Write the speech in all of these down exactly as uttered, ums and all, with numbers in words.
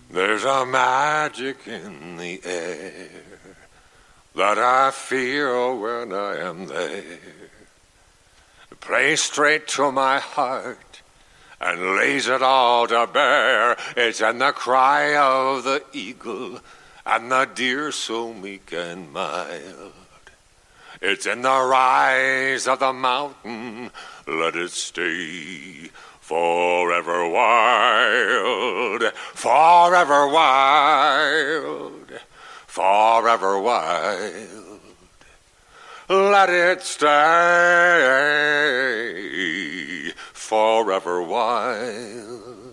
There's a magic in the air that I feel when I am there. It plays straight to my heart and lays it all to bear. It's in the cry of the eagle and the deer so meek and mild. It's in the rise of the mountain, let it stay forever wild, forever wild, forever wild. Let it stay forever wild.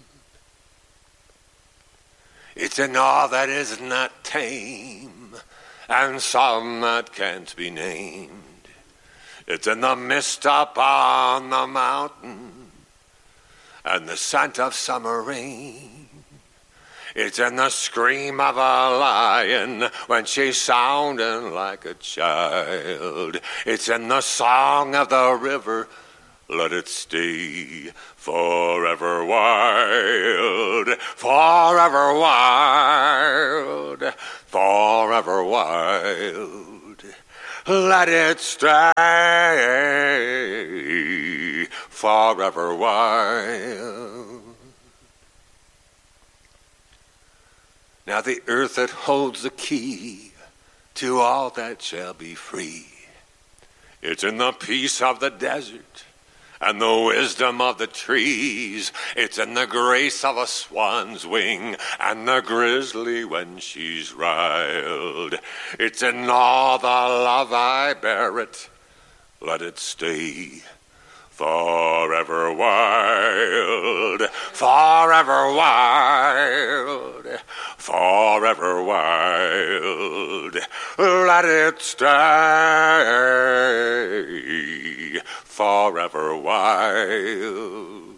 It's in all that is not tame, and some that can't be named. It's in the mist up on the mountain, and the scent of summer rain. It's in the scream of a lion when she's sounding like a child. It's in the song of the river, let it stay forever wild, forever wild, forever wild. Let it stay forever wild. Now the earth that holds the key to all that shall be free. It's in the peace of the desert and the wisdom of the trees. It's in the grace of a swan's wing and the grizzly when she's riled. It's in all the love I bear it, let it stay forever wild, forever wild, forever wild. Let it stay forever wild.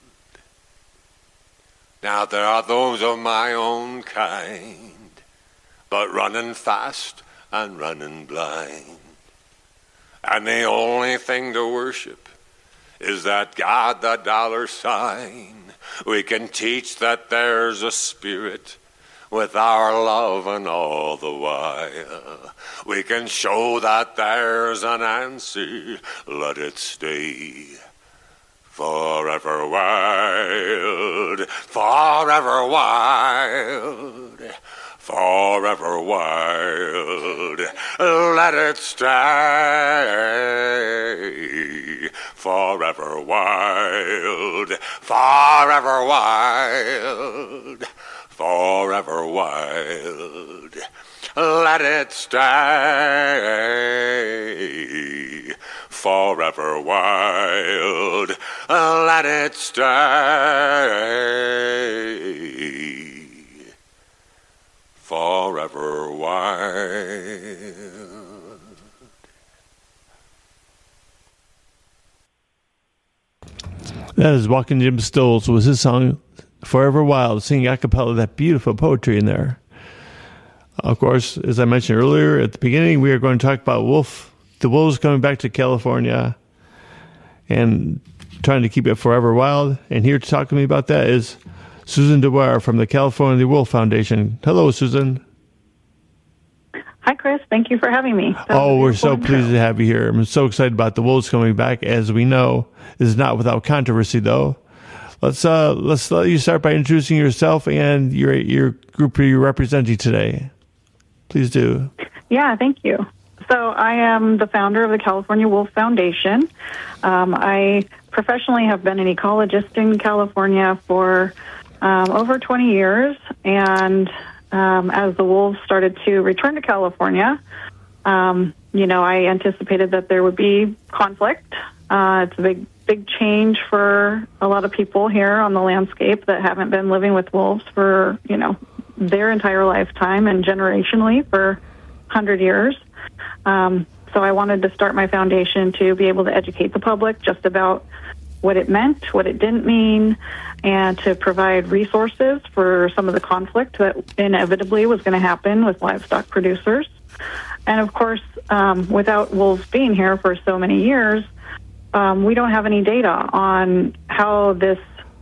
Now there are those of my own kind, but running fast and running blind. And the only thing to worship is that God, the dollar sign. We can teach that there's a spirit with our love and all the while. We can show that there's an answer, let it stay forever wild, forever wild, forever wild. Let it stay forever wild, forever wild, forever wild. Let it stay forever wild. Let it stay forever wild. That is Walking Jim Stoltz was his song Forever Wild, singing a cappella, that beautiful poetry in there. Of course, as I mentioned earlier at the beginning, we are going to talk about wolf, the wolves coming back to California and trying to keep it forever wild. And here to talk to me about that is Susan DeWar from the California Wolf Foundation. Hello, Susan. Hi, Chris. Thank you for having me. That oh, we're so pleased to have you here. I'm so excited about the wolves coming back. As we know, this is not without controversy, though. Let's uh, let's let you start by introducing yourself and your your group you're representing today. Please do. Yeah, thank you. So I am the founder of the California Wolf Foundation. Um, I professionally have been an ecologist in California for um, over twenty years, and um, as the wolves started to return to California, um, you know, I anticipated that there would be conflict. Uh, it's a big, big change for a lot of people here on the landscape that haven't been living with wolves for, you know, their entire lifetime and generationally for one hundred years. Um, so I wanted to start my foundation to be able to educate the public just about what it meant, what it didn't mean, and to provide resources for some of the conflict that inevitably was going to happen with livestock producers. And of course, um, without wolves being here for so many years, um, we don't have any data on how this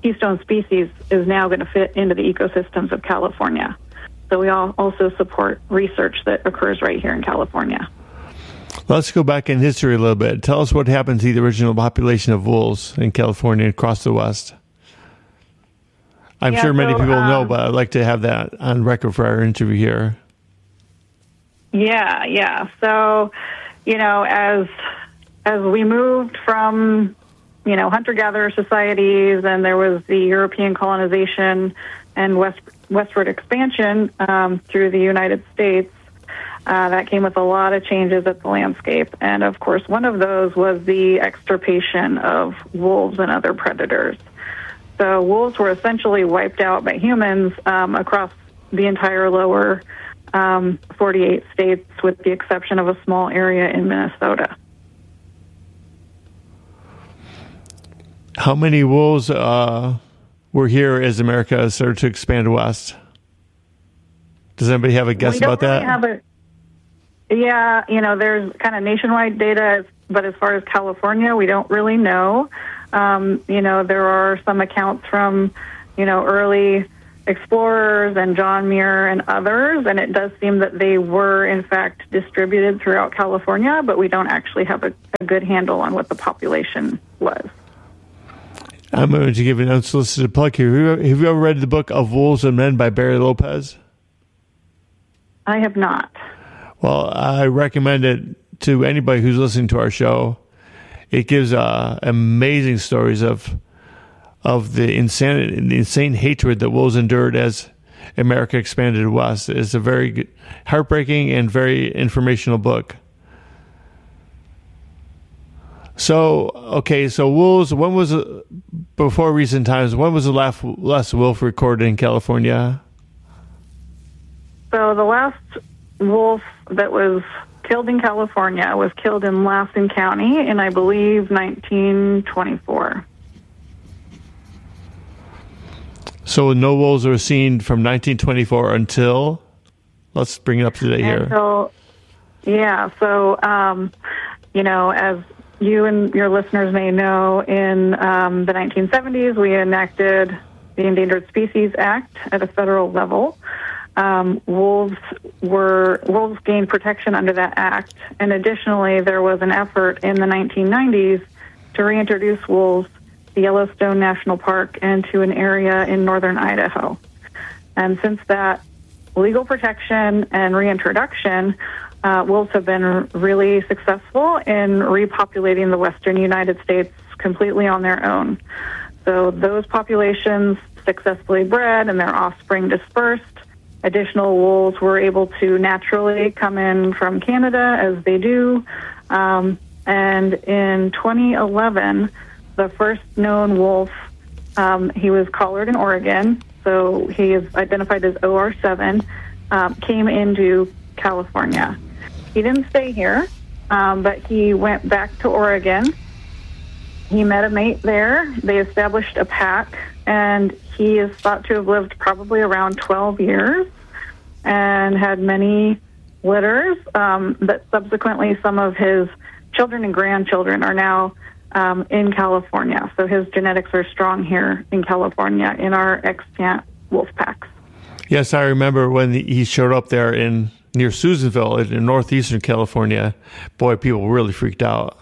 keystone species is now going to fit into the ecosystems of California. So we all also support research that occurs right here in California. Let's go back in history a little bit. Tell us what happened to the original population of wolves in California and across the West. I'm yeah, sure many so, people um, know, but I'd like to have that on record for our interview here. Yeah, yeah. So, you know, as as we moved from, you know, hunter-gatherer societies, and there was the European colonization and west, westward expansion um, through the United States, uh, that came with a lot of changes at the landscape. And, of course, one of those was the extirpation of wolves and other predators. So wolves were essentially wiped out by humans um, across the entire lower um, forty-eight states, with the exception of a small area in Minnesota. How many wolves uh, were here as America started to expand west? Does anybody have a guess we don't about really that? Have a, yeah, you know, there's kind of nationwide data, but as far as California, we don't really know. Um, you know, there are some accounts from, you know, early explorers and John Muir and others, and it does seem that they were, in fact, distributed throughout California, but we don't actually have a, a good handle on what the population was. I'm going to give an unsolicited plug here. Have you, have you ever read the book Of Wolves and Men by Barry Lopez? I have not. Well, I recommend it to anybody who's listening to our show. It gives uh, amazing stories of of the insane, the insane hatred that wolves endured as America expanded west. It's a very good, heartbreaking and very informational book. So, okay, so wolves, when was, it, before recent times, when was the last, last wolf recorded in California? So the last wolf that was killed in California was killed in Lassen County in, I believe, nineteen twenty-four. So no wolves were seen from nineteen twenty-four until, let's bring it up to date here. Until, yeah, so, um, you know, as you and your listeners may know, in um, the nineteen seventies, we enacted the Endangered Species Act at a federal level. Um, wolves were wolves gained protection under that act, and additionally, there was an effort in the nineteen nineties to reintroduce wolves to Yellowstone National Park and to an area in northern Idaho. And since that legal protection and reintroduction, uh, wolves have been really successful in repopulating the western United States completely on their own. So those populations successfully bred and their offspring dispersed. Additional wolves were able to naturally come in from Canada, as they do. Um, and in twenty eleven, the first known wolf, um, he was collared in Oregon, so he is identified as O R seven, um, came into California. He didn't stay here, um, but he went back to Oregon. He met a mate there. They established a pack, and he is thought to have lived probably around twelve years and had many litters. Um, but subsequently, some of his children and grandchildren are now um, in California. So his genetics are strong here in California in our extant wolf packs. Yes, I remember when he showed up there in near Susanville in northeastern California. Boy, people really freaked out.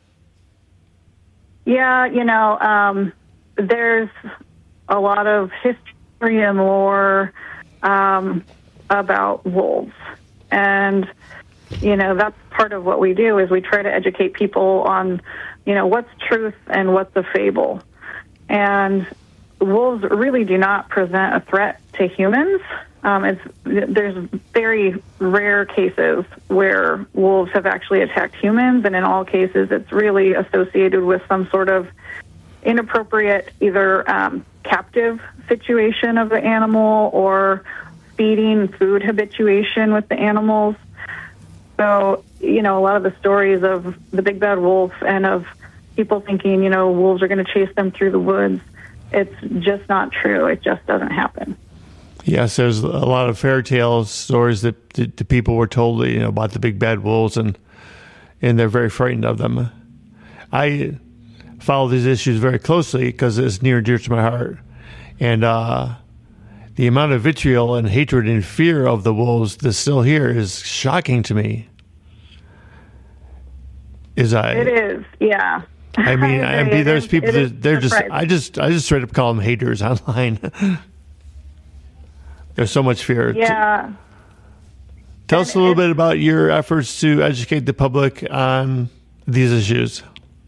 Yeah, you know, um, there's a lot of history and lore um, about wolves. And, you know, that's part of what we do is we try to educate people on, you know, what's truth and what's a fable. And wolves really do not present a threat to humans. Um, it's, there's very rare cases where wolves have actually attacked humans, and in all cases it's really associated with some sort of inappropriate either um, captive situation of the animal or feeding, food habituation with the animals. So, you know, a lot of the stories of the big bad wolf and of people thinking, you know, wolves are going to chase them through the woods, it's just not true. It just doesn't happen. Yes, there's a lot of fairy tale stories that the, the people were told, you know, about the big bad wolves, and and they're very frightened of them. I follow these issues very closely because it's near and dear to my heart. And uh, the amount of vitriol and hatred and fear of the wolves that's still here is shocking to me. Is I? It is, yeah. I mean, I, I mean, there's is, people that they're just. I just, I just straight up call them haters online. There's so much fear. Yeah. Tell us a little bit about your efforts to educate the public on these issues.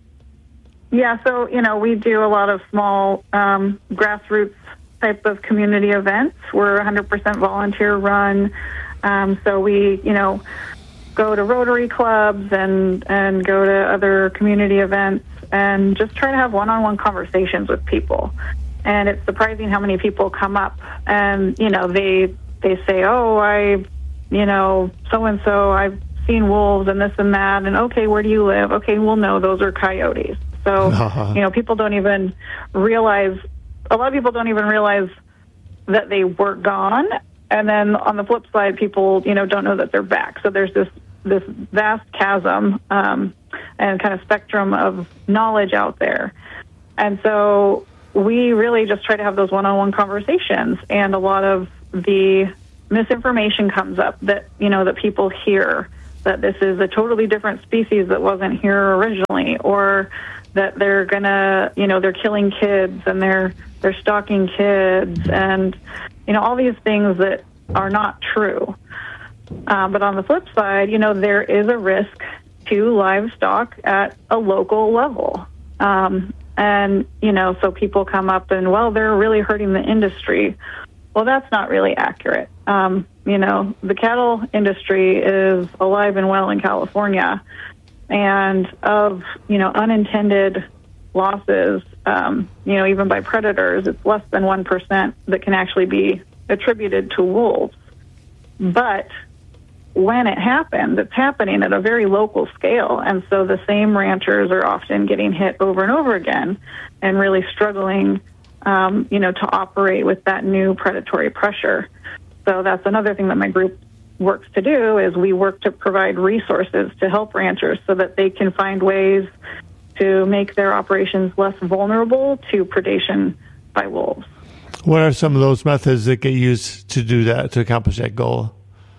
Yeah, so, you know, we do a lot of small um, grassroots type of community events. We're one hundred percent volunteer run. Um, so we, you know, go to Rotary clubs and, and go to other community events and just try to have one-on-one conversations with people. And it's surprising how many people come up and, you know, they they say, oh, I, you know, so-and-so, I've seen wolves and this and that. And, okay, where do you live? Okay, well, no, those are coyotes. So, uh-huh. you know, people don't even realize, a lot of people don't even realize that they were gone. And then on the flip side, people, you know, don't know that they're back. So there's this this vast chasm um, and kind of spectrum of knowledge out there. And so we really just try to have those one-on-one conversations. And a lot of the misinformation comes up that, you know, that people hear that this is a totally different species that wasn't here originally, or that they're gonna, you know, they're killing kids and they're they're stalking kids, and you know, all these things that are not true. Uh, but on the flip side, you know, there is a risk to livestock at a local level, um, and you know, so people come up and, well, they're really hurting the industry. Well, that's not really accurate. Um, you know, the cattle industry is alive and well in California. And of, you know, unintended losses, um, you know, even by predators, it's less than one percent that can actually be attributed to wolves. But when it happens, it's happening at a very local scale. And so the same ranchers are often getting hit over and over again and really struggling, um, you know, to operate with that new predatory pressure. So that's another thing that my group works to do, is we work to provide resources to help ranchers so that they can find ways to make their operations less vulnerable to predation by wolves. What are some of those methods that get used to do that, to accomplish that goal?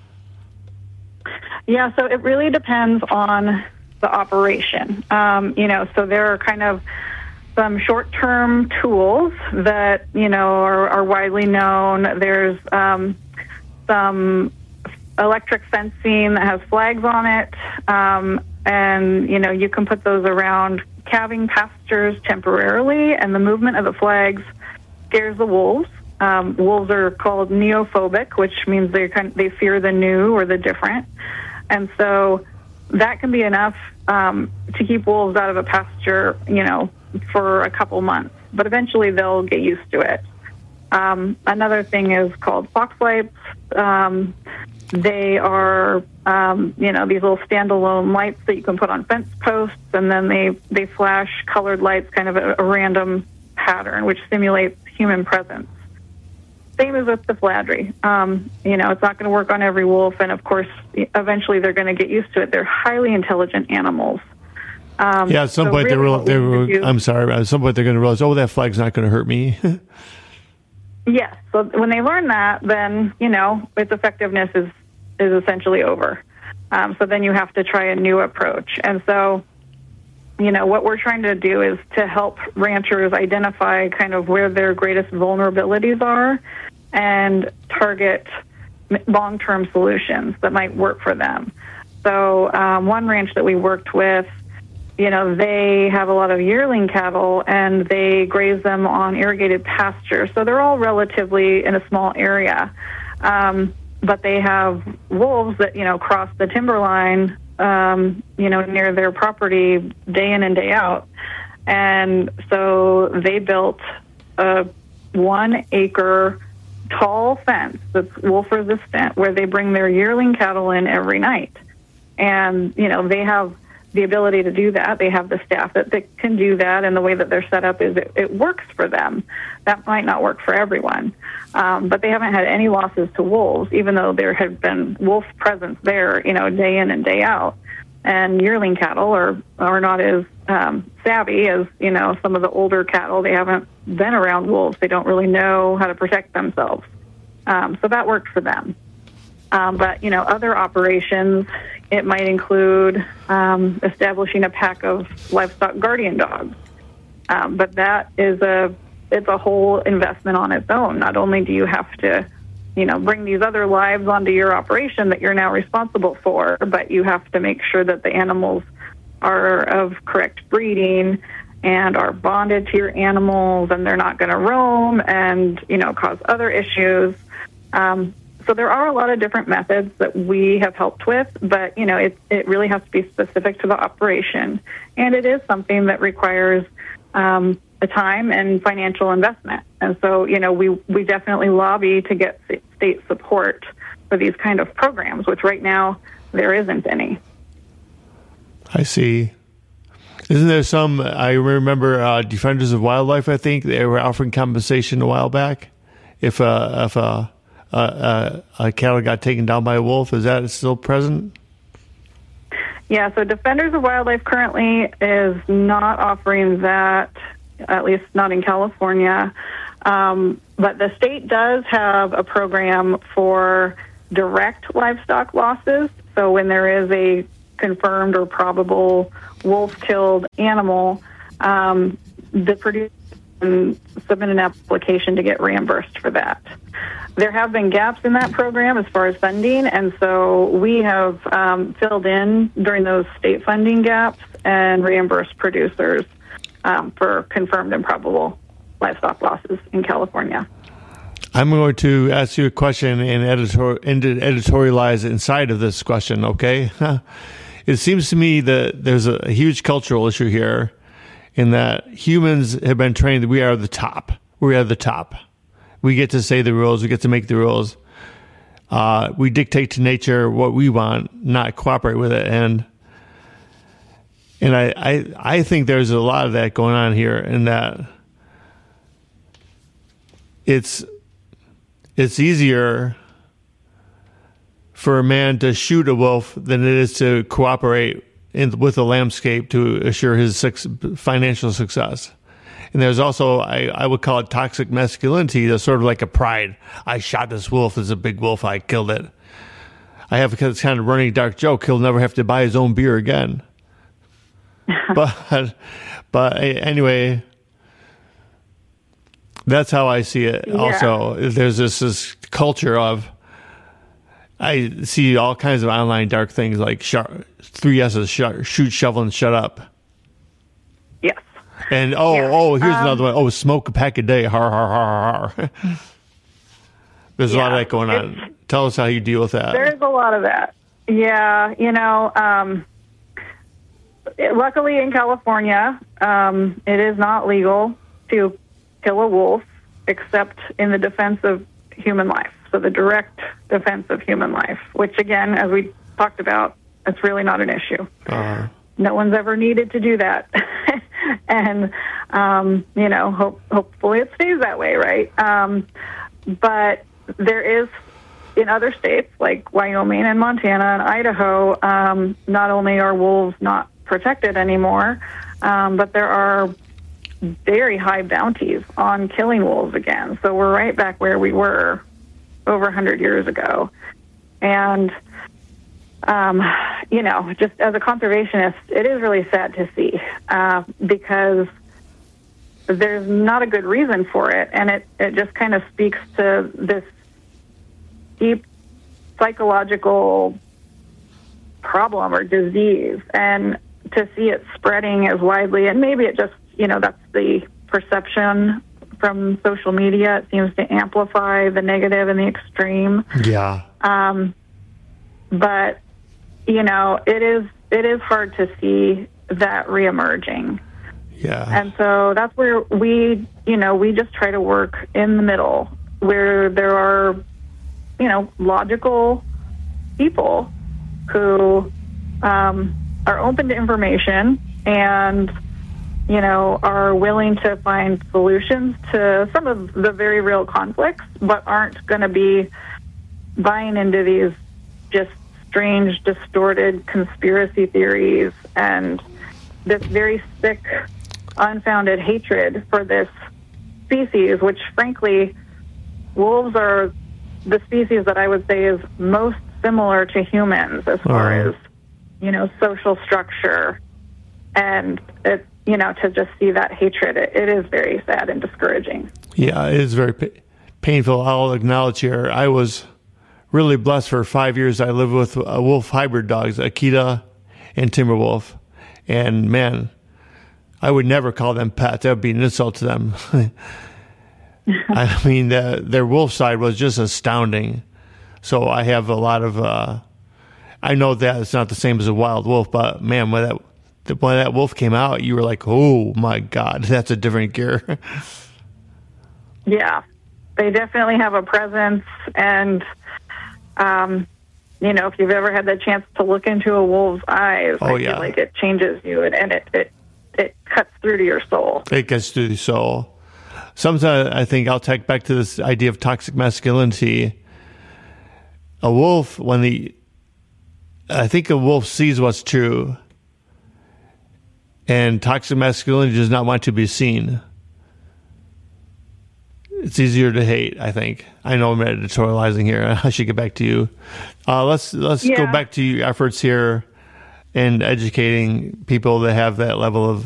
Yeah, so it really depends on the operation. Um, you know, so there are kind of some short-term tools that, you know, are, are widely known. There's um, some electric fencing that has flags on it, um, and, you know, you can put those around calving pastures temporarily, and the movement of the flags scares the wolves. Um, wolves are called neophobic, which means they kind of, they fear the new or the different. And so that can be enough um, to keep wolves out of a pasture, you know, for a couple months. But eventually they'll get used to it. Um, another thing is called fox lights. Um, they are, um, you know, these little standalone lights that you can put on fence posts, and then they, they flash colored lights, kind of a, a random pattern, which simulates human presence. Same as with the Fladry. Um, you know, it's not going to work on every wolf, and of course, eventually they're going to get used to it. They're highly intelligent animals. Um, yeah, at some so point really they will. They will I'm sorry. At some point they're going to realize, oh, that flag's not going to hurt me. Yes. So when they learn that, then you know its effectiveness is is essentially over. Um, so then you have to try a new approach, and so. You know, what we're trying to do is to help ranchers identify kind of where their greatest vulnerabilities are and target long-term solutions that might work for them. So um, one ranch that we worked with, you know, they have a lot of yearling cattle and they graze them on irrigated pasture. So they're all relatively in a small area. Um, but they have wolves that, you know, cross the timberline Um, you know, near their property day in and day out. And so they built a one acre tall fence that's wolf resistant where they bring their yearling cattle in every night. And, you know, they have the ability to do that. They have the staff that, that can do that, and the way that they're set up is it, it works for them. That might not work for everyone. Um, but they haven't had any losses to wolves, even though there had been wolf presence there, you know, day in and day out. And yearling cattle are, are not as um, savvy as, you know, some of the older cattle. They haven't been around wolves. They don't really know how to protect themselves. Um, so that works for them. Um, but, you know, other operations, it might include um, establishing a pack of livestock guardian dogs. Um, but that is a, it's a whole investment on its own. Not only do you have to, you know, bring these other lives onto your operation that you're now responsible for, but you have to make sure that the animals are of correct breeding and are bonded to your animals, and they're not going to roam and, you know, cause other issues. Um, so there are a lot of different methods that we have helped with, but, you know, it, it really has to be specific to the operation. And it is something that requires um, a time and financial investment. And so, you know, we, we definitely lobby to get state support for these kind of programs, which right now there isn't any. I see. Isn't there some, I remember uh, Defenders of Wildlife, I think, they were offering compensation a while back if, uh, if uh, uh, uh, a cattle got taken down by a wolf. Is that still present? Yeah, so Defenders of Wildlife currently is not offering that, at least not in California. Um, but the state does have a program for direct livestock losses. So when there is a confirmed or probable wolf-killed animal, um, the producer can submit an application to get reimbursed for that. There have been gaps in that program as far as funding, and so we have um, filled in during those state funding gaps and reimbursed producers um, for confirmed and probable livestock losses in California. I'm going to ask you a question and editor, editorialize inside of this question, okay? It seems to me that there's a huge cultural issue here in that humans have been trained that we are the top. We are the top. We get to say the rules. We get to make the rules. Uh, we dictate to nature what we want, not cooperate with it. And and I, I, I think there's a lot of that going on here in that it's it's easier for a man to shoot a wolf than it is to cooperate in, with the landscape to assure his six, financial success. And there's also, I, I would call it toxic masculinity. That's sort of like a pride. I shot this wolf. It's a big wolf. I killed it. I have this kind of running dark joke. He'll never have to buy his own beer again. but, but anyway, that's how I see it. Yeah. Also, there's this, this culture of, I see all kinds of online dark things like sh- three S's, sh- shoot, shovel, and shut up. Yes. And, oh, yeah. oh, here's um, another one. Oh, smoke a pack a day. Har, har, har, har. There's yeah, a lot of that going on. Tell us how you deal with that. There's a lot of that. Yeah, you know, um, it, luckily in California, um, it is not legal to kill a wolf except in the defense of human life. So the direct defense of human life, which again, as we talked about, it's really not an issue. Uh-huh. No one's ever needed to do that. and, um, you know, hope, hopefully it stays that way, right? Um, but there is, in other states like Wyoming and Montana and Idaho, um, not only are wolves not protected anymore, um, but there are very high bounties on killing wolves again. So we're right back where we were over one hundred years ago. And, um, you know, just as a conservationist, it is really sad to see uh, because there's not a good reason for it. And it, it just kind of speaks to this deep psychological problem or disease. And to see it spreading as widely, and maybe it just, you know, that's the perception from social media. It seems to amplify the negative and the extreme. Yeah. Um, but, you know, it is it is hard to see that reemerging. Yeah. And so that's where we, you know, we just try to work in the middle where there are, you know, logical people who um, are open to information and, you know, are willing to find solutions to some of the very real conflicts, but aren't going to be buying into these just strange, distorted conspiracy theories and, this very sick, unfounded hatred for this species, which frankly, wolves are the species that I would say is most similar to humans as far Uh-huh. as, you know, social structure. And, it, you know, to just see that hatred, it, it is very sad and discouraging. Yeah, it is very pa- painful. I'll acknowledge here, I was really blessed for five years. I lived with uh, wolf hybrid dogs, Akita and Timberwolf. And man, I would never call them pets. That would be an insult to them. I mean, the, their wolf side was just astounding. So I have a lot of, uh, I know that it's not the same as a wild wolf, but man, when that, when that wolf came out, you were like, oh my God, that's a different gear. Yeah, they definitely have a presence. And, um, you know, if you've ever had the chance to look into a wolf's eyes, Oh, I yeah. feel like it changes you and, and it, it, it cuts through to your soul. It gets through the soul. Sometimes I think I'll take back to this idea of toxic masculinity. A wolf, when the, I think a wolf sees what's true, and toxic masculinity does not want to be seen. It's easier to hate, I think. I know I'm editorializing here. I should get back to you. Uh, let's let's Yeah. go back to your efforts here in educating people that have that level of